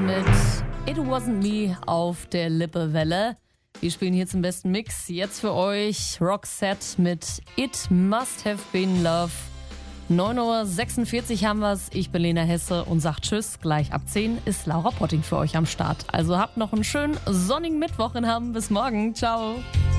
mit It Wasn't Me auf der Lippewelle. Wir spielen hier zum besten Mix. Jetzt für euch Roxette mit It Must Have Been Love. 9.46 Uhr haben wir's. Ich bin Lena Hesse und sag Tschüss. Gleich ab 10 ist Laura Potting für euch am Start. Also habt noch einen schönen sonnigen Mittwoch und haben bis morgen. Ciao.